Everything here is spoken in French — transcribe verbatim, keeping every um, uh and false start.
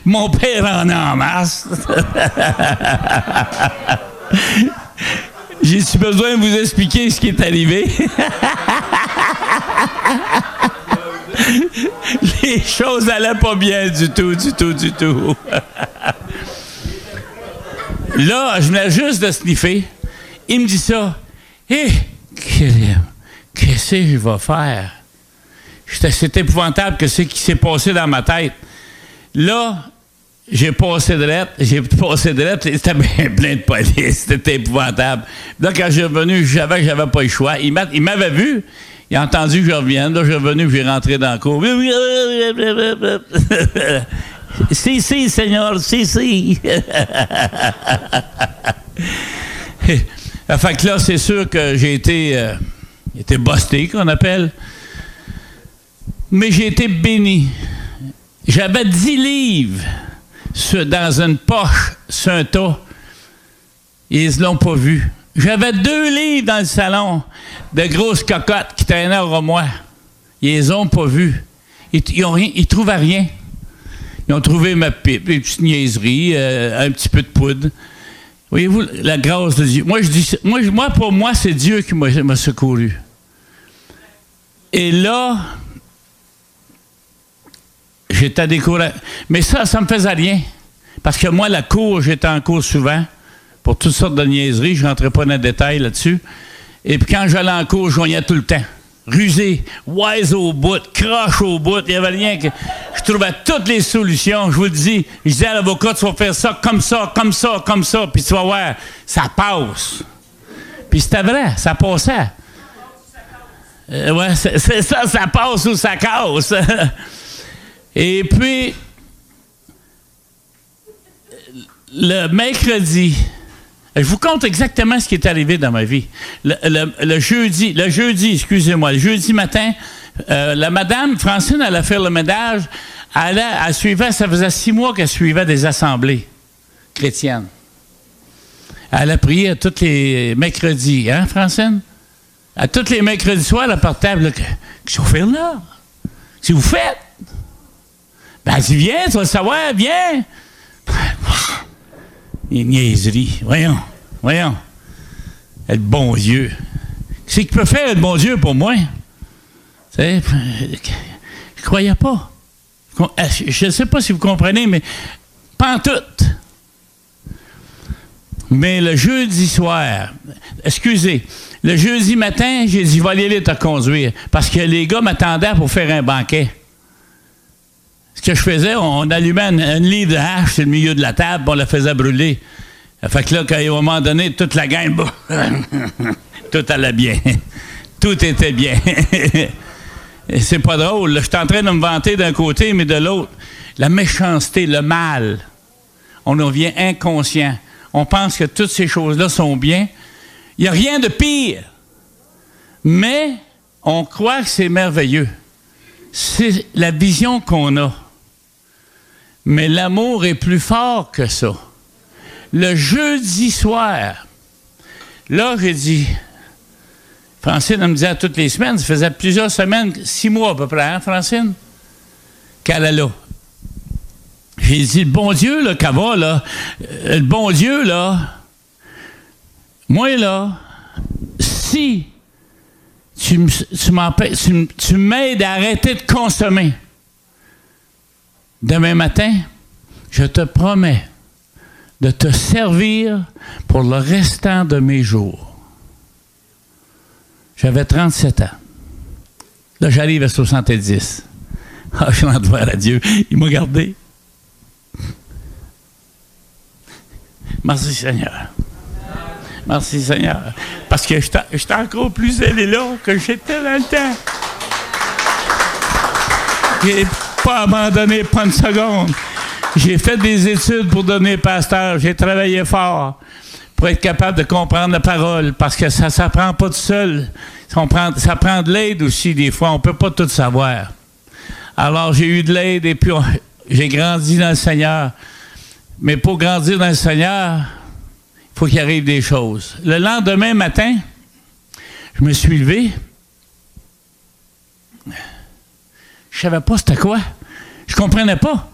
Mon père en a en masse. J'ai-tu besoin de vous expliquer ce qui est arrivé? Les choses n'allaient pas bien du tout, du tout, du tout. Là, je venais juste de sniffer. Il me dit ça. Hé, hey, qu'est-ce que je vais faire? C'est épouvantable que c'est ce qui s'est passé dans ma tête. Là, j'ai passé de lettres, j'ai passé de lettres, c'était bien plein de police, c'était épouvantable. Là, quand j'ai revenu, je savais que j'avais pas le choix. Il m'avait vu, il a entendu que je revienne. Là, je suis revenu, j'ai rentré dans la cour. Si, si, Seigneur, si, si. Fait que là, c'est sûr que j'ai été, euh, été busté, qu'on appelle. Mais j'ai été béni. J'avais dix livres sur, dans une poche sur un tas. Ils ne l'ont pas vu. J'avais deux livres dans le salon de grosses cocottes qui traînaient au moi. Ils les ont pas vus. Ils, ils, ont rien, ils trouvaient rien. Ils ont trouvé ma pipe, des petites niaiseries, euh, un petit peu de poudre. Voyez-vous, la grâce de Dieu. Moi, je dis, moi, moi pour moi, c'est Dieu qui m'a secouru. Et là, j'étais découragé. Mais ça, ça me faisait rien. Parce que moi, la cour, j'étais en cours souvent pour toutes sortes de niaiseries. Je ne rentrais pas dans les détails là-dessus. Et puis quand j'allais en cours, je joignais tout le temps. Rusé, wise au bout, croche au bout. Il n'y avait rien que... Je trouvais toutes les solutions. Je vous le dis. Je disais à l'avocat, tu vas faire ça, comme ça, comme ça, comme ça. Puis tu vas voir, ça passe. Puis c'était vrai, ça passait. Euh, ouais, c'est ça, ça passe ou ça casse. Et puis, le mercredi, je vous compte exactement ce qui est arrivé dans ma vie. Le, le, le jeudi, le jeudi, excusez-moi, le jeudi matin, euh, la madame Francine allait faire le ménage. Elle, a, elle suivait, ça faisait six mois qu'elle suivait des assemblées chrétiennes. Elle a prié à tous les mercredis, hein, Francine? À tous les mercredis soirs, elle partait, là, qu'est-ce que vous faites là? Qu'est-ce que vous faites? Ben, elle dit, viens, tu vas le savoir, viens. Les niaiseries. Voyons, voyons. Le bon Dieu. Qu'est-ce qu'il peut faire, le bon Dieu, pour moi? Tu sais, je ne croyais pas. Je ne sais pas si vous comprenez, mais pas en tout. Mais le jeudi soir, excusez, le jeudi matin, j'ai dit, va aller te conduire. Parce que les gars m'attendaient pour faire un banquet. Ce que je faisais, on allumait une, une livre de hache sur le milieu de la table, on la faisait brûler. Fait que là, quand, à un moment donné, toute la gang, tout allait bien. Tout était bien. C'est pas drôle. Je suis en train de me vanter d'un côté, mais de l'autre, la méchanceté, le mal, on en devient inconscient. On pense que toutes ces choses-là sont bien. Il n'y a rien de pire. Mais on croit que c'est merveilleux. C'est la vision qu'on a. Mais l'amour est plus fort que ça. Le jeudi soir, là, j'ai dit, Francine, elle me disait toutes les semaines, ça faisait plusieurs semaines, six mois à peu près, hein, Francine, qu'elle est là. J'ai dit, le bon Dieu, là, qu'elle va, là, euh, le bon Dieu, là, moi, là, si tu, tu, tu, tu m'aides à arrêter de consommer, demain matin, je te promets de te servir pour le restant de mes jours. J'avais trente-sept ans. Là, j'arrive à soixante-dix. Ah, je suis en gloire à Dieu. Il m'a gardé. Merci, Seigneur. Merci, Seigneur. Parce que je suis encore plus zélé là que j'étais dans le temps. J'ai pas abandonné, pas une seconde. J'ai fait des études pour devenir pasteur. J'ai travaillé fort pour être capable de comprendre la parole, parce que ça ne s'apprend pas tout seul. Ça prend, ça prend de l'aide aussi, des fois. On ne peut pas tout savoir. Alors, j'ai eu de l'aide et puis j'ai grandi dans le Seigneur. Mais pour grandir dans le Seigneur, il faut qu'il arrive des choses. Le lendemain matin, je me suis levé. Je ne savais pas c'était quoi. Je ne comprenais pas.